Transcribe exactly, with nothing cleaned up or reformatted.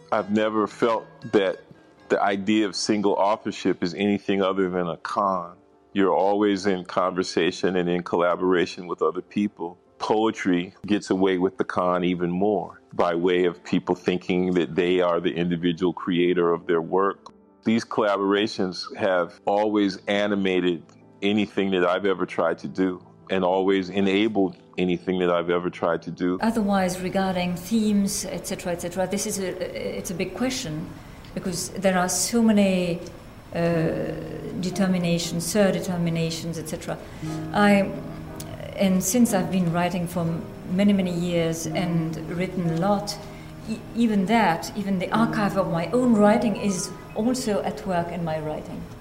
I've never felt that the idea of single authorship is anything other than a con. You're always in conversation and in collaboration with other people. Poetry gets away with the con even more by way of people thinking that they are the individual creator of their work. These collaborations have always animated anything that I've ever tried to do and always enabled anything that I've ever tried to do. Otherwise, regarding themes, et cetera, et cetera, this is a, it's a big question because there are so many uh, determinations, sur-determinations, et cetera. I, and since I've been writing for many, many years and written a lot, e- even that, even the archive of my own writing is also at work in my writing.